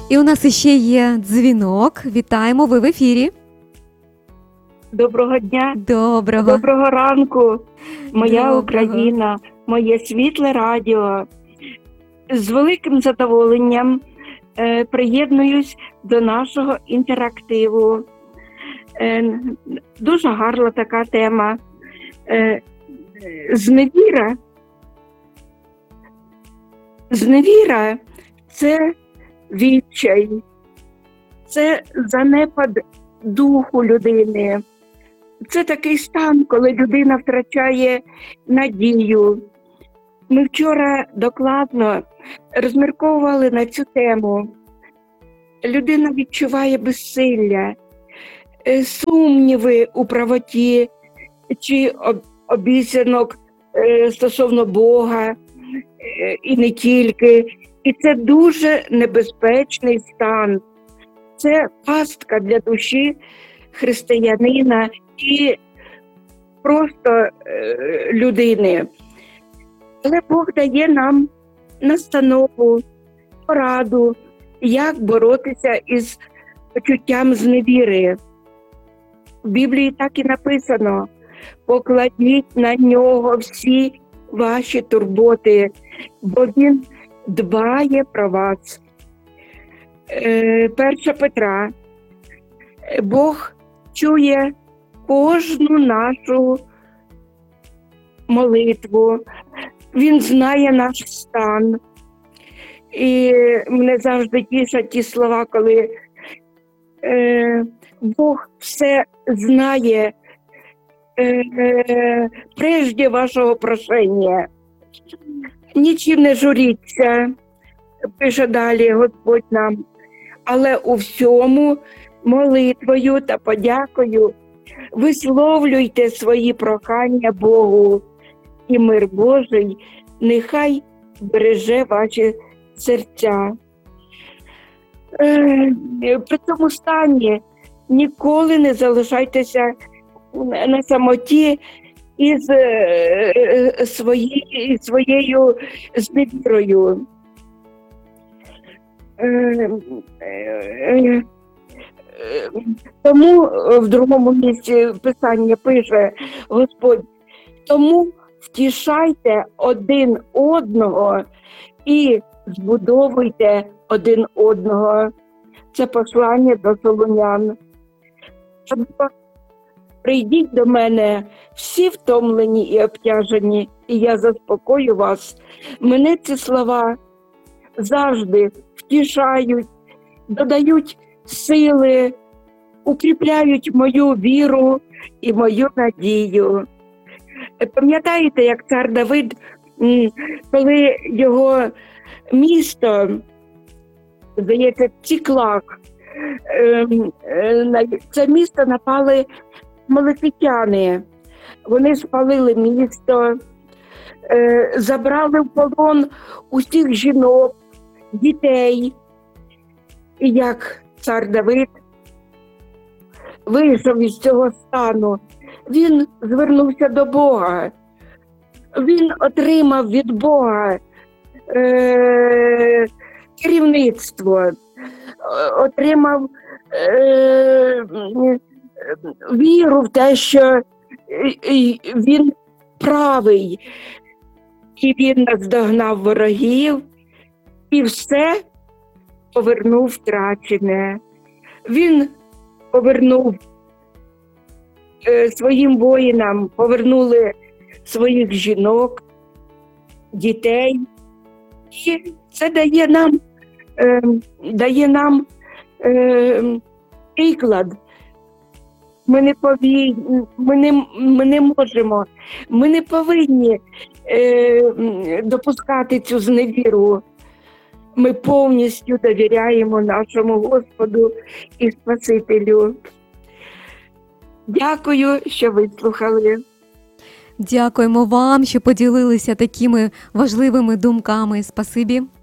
І у нас іще є дзвінок. Вітаємо, ви в ефірі. Доброго дня, Доброго. доброго ранку, моя Доброго. Україна, моє світле радіо. З великим задоволенням приєднуюсь до нашого інтерактиву. Дуже гарна така тема. Зневіра – це відчай, це занепад духу людини. Це такий стан, коли людина втрачає надію. Ми вчора докладно розмірковували на цю тему. Людина відчуває безсилля, сумніви у правоті чи обіцянок стосовно Бога, і не тільки. І це дуже небезпечний стан. Це пастка для душі християнина і просто людини. Але Бог дає нам настанову, пораду, як боротися із почуттям зневіри. В Біблії так і написано: покладіть на нього всі ваші турботи, бо він дбає про вас. 1 Петра. Бог чує кожну нашу молитву, Він знає наш стан. І мене завжди тішать ті слова, коли Бог все знає прежде вашого прошення. Нічим не журіться, пише далі Господь нам, але у всьому молитвою та подякою висловлюйте свої прохання Богу, і мир Божий нехай береже ваші серця. При цьому стані ніколи не залишайтеся на самоті із своєю зневірою. Тому в другому місці Писання пише Господь: тому втішайте один одного і збудовуйте один одного. Це послання до Солунян. Прийдіть до мене всі втомлені і обтяжені, і я заспокою вас. Мене ці слова завжди втішають, додають сили, укріпляють мою віру і мою надію. Пам'ятаєте, як цар Давид, коли його місто, здається, Ціклак, на це місто напали амалекитяни. Вони спалили місто, забрали в полон усіх жінок, дітей. І як цар Давид вийшов із цього стану, він звернувся до Бога. Він отримав від Бога керівництво, отримав віру в те, що він правий. І він наздогнав ворогів і все повернув втрачене. Він повернув своїм воїнам, повернули своїх жінок, дітей. І це дає нам приклад. Ми не повинні допускати цю зневіру. Ми повністю довіряємо нашому Господу і Спасителю. Дякую, що вислухали. Дякуємо вам, що поділилися такими важливими думками. Спасибі.